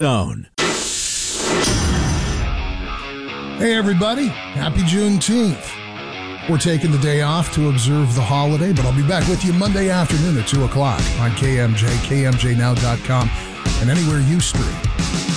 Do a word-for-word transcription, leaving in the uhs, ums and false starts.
Zone. Hey, everybody. Happy Juneteenth. We're taking the day off to observe the holiday, but I'll be back with you Monday afternoon at two o'clock on K M J, K M J now dot com, and anywhere you stream.